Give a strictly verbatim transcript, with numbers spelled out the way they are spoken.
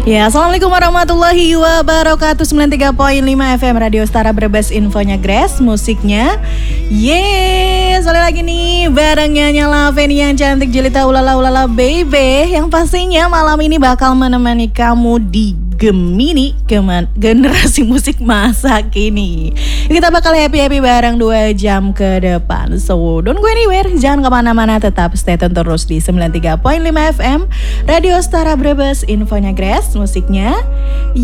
Ya, Assalamualaikum warahmatullahi wabarakatuh. Sembilan puluh tiga koma lima F M Radio Setara Brebes, infonya Grace, musiknya Yes, sekali lagi nih barengnya Nyala Feni yang cantik jelita ulala ulala baby, yang pastinya malam ini bakal menemani kamu di Gemini Geman, generasi musik masa kini. Kita bakal happy-happy bareng dua jam ke depan. So don't go anywhere, jangan kemana-mana, tetap stay tune terus di sembilan puluh tiga koma lima F M Radio Setara Brebes, infonya Grace, musiknya